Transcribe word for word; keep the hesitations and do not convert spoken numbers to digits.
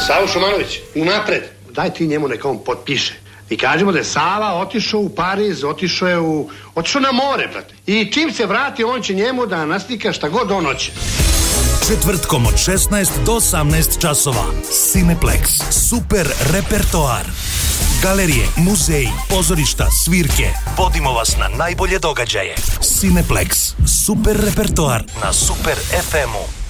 Savo Šumanović, unapred. Daj ti njemu neka on potpiše. I kažemo da je Sava otišao u Pariz, otišao je u... Otišao na more, brate. I čim se vrati, on će njemu da naslika šta god on hoće. Četvrtkom od šesnaest do osamnaest časova. Cineplex. Super repertoar. Galerije, muzeji, pozorišta, svirke. Vodimo vas na najbolje događaje. Cineplex. Super repertoar na Super ef emu.